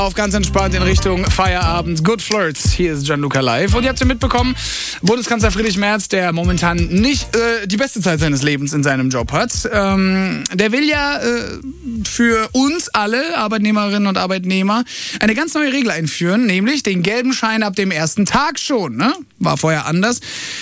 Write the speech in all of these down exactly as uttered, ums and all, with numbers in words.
Auf ganz entspannt in Richtung Feierabend. Good Flirts. Hier ist Gianluca live. Und ihr habt ja mitbekommen, Bundeskanzler Friedrich Merz, der momentan nicht äh, die beste Zeit seines Lebens in seinem Job hat, ähm, der will ja äh, für uns alle, Arbeitnehmerinnen und Arbeitnehmer, eine ganz neue Regel einführen, nämlich den gelben Schein ab dem ersten Tag schon. Ne? War vorher anders.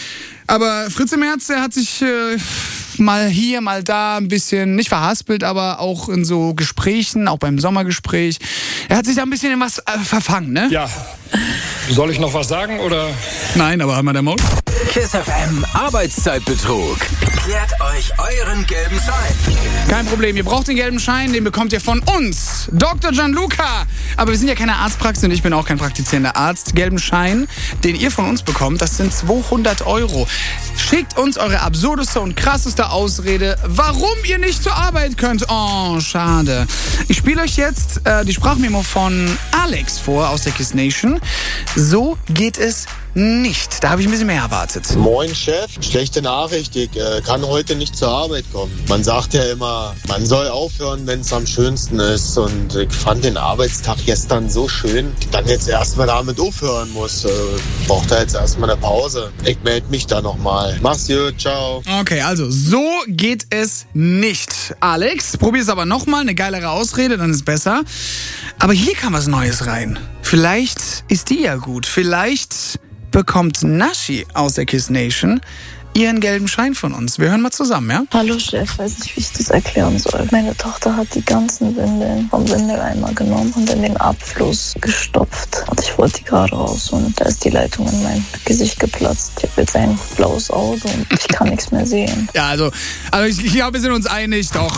Aber Fritze Merz, der hat sich äh, mal hier, mal da ein bisschen, nicht verhaspelt, aber auch in so Gesprächen, auch beim Sommergespräch, er hat sich da ein bisschen in was äh, verfangen, ne? Ja. Soll ich noch was sagen, oder? Nein, aber einmal der Maul. KISS F M Arbeitszeitbetrug. Klärt euch euren gelben Schein. Kein Problem, ihr braucht den gelben Schein, den bekommt ihr von uns, Doktor Gianluca. Aber wir sind ja keine Arztpraxis und ich bin auch kein praktizierender Arzt. Gelben Schein, den ihr von uns bekommt, das sind zweihundert Euro. Schickt uns eure absurdeste und krasseste Ausrede, warum ihr nicht zur Arbeit könnt. Oh, schade. Ich spiele euch jetzt äh, die Sprachmemo von Alex vor aus der KISS Nation. So geht es nicht. Da habe ich ein bisschen mehr erwartet. Moin Chef, schlechte Nachricht, ich äh, kann heute nicht zur Arbeit kommen. Man sagt ja immer, man soll aufhören, wenn es am schönsten ist. Und ich fand den Arbeitstag gestern so schön, dann jetzt erstmal damit aufhören muss. Äh, braucht da jetzt erstmal eine Pause. Ich melde mich da nochmal. Mach's gut, ciao. Okay, also so geht es nicht. Alex, probier's aber nochmal, eine geilere Ausrede, dann ist besser. Aber hier kam was Neues rein. Vielleicht ist die ja gut. Vielleicht bekommt Nashi aus der KISS Nation ihren gelben Schein von uns. Wir hören mal zusammen, ja? Hallo Chef, weiß nicht, wie ich das erklären soll. Meine Tochter hat die ganzen Windeln vom Windeleimer genommen und in den Abfluss gestopft. Und ich wollte die gerade raus und da ist die Leitung in mein Gesicht geplatzt. Ich habe jetzt ein blaues Auge und ich kann nichts mehr sehen. Ja, also, also ich, ich glaube, wir sind uns einig, doch.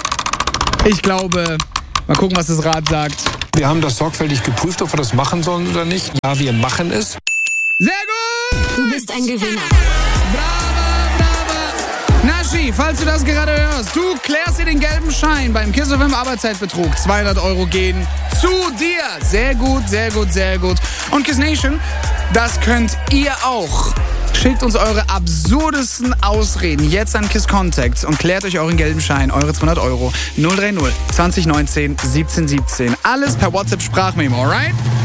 Ich glaube, mal gucken, was das Rad sagt. Wir haben das sorgfältig geprüft, ob wir das machen sollen oder nicht. Ja, wir machen es. Sehr gut! Du bist ein Gewinner. Brava, brava! Nashi, falls du das gerade hörst, du klärst dir den gelben Schein beim KISS F M Arbeitszeitbetrug. zweihundert Euro gehen zu dir. Sehr gut, sehr gut, sehr gut. Und KISS Nation, das könnt ihr auch. Schickt uns eure absurdesten Ausreden jetzt an KISS Contacts und klärt euch euren gelben Schein, eure zweihundert Euro. null drei null zwanzig neunzehn siebzehn siebzehn. Alles per WhatsApp Sprachmemo, alright?